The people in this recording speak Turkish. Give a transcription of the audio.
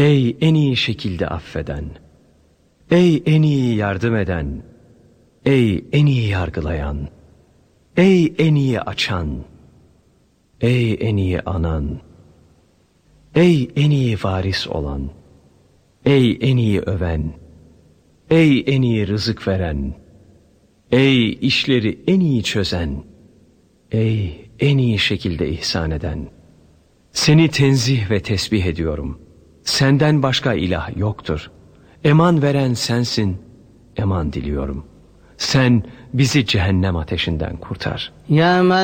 Ey en iyi şekilde affeden, ey en iyi yardım eden, ey en iyi yargılayan, ey en iyi açan, ey en iyi anan, ey en iyi varis olan, ey en iyi öven, ey en iyi rızık veren, ey işleri en iyi çözen, ey en iyi şekilde ihsan eden. Seni tenzih ve tesbih ediyorum. Senden başka ilah yoktur. Eman veren sensin, eman diliyorum. Sen bizi cehennem ateşinden kurtar. Ya